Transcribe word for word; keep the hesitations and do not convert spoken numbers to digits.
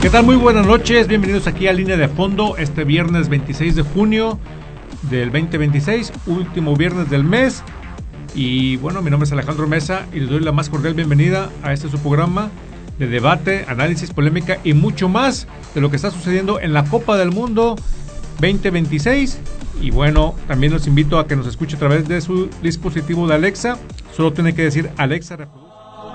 ¿Qué tal? Muy buenas noches, bienvenidos aquí a Línea de Fondo, este viernes veintiséis de junio del veinte veintiséis, último viernes del mes. Y bueno, mi nombre es Alejandro Mesa y les doy la más cordial bienvenida a este su programa de debate, análisis, polémica y mucho más de lo que está sucediendo en la Copa del Mundo veinte veintiséis. Y bueno, también los invito a que nos escuche a través de su dispositivo de Alexa. Solo tiene que decir Alexa, reproduce